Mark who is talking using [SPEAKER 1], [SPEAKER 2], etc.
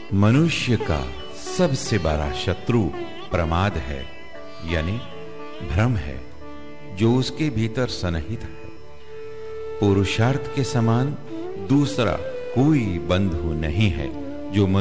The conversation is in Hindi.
[SPEAKER 1] मनुष्य का सबसे बड़ा शत्रु प्रमाद है, यानी भ्रम है, जो उसके भीतर सन्निहित है। पुरुषार्थ के समान दूसरा कोई बंधु नहीं है जो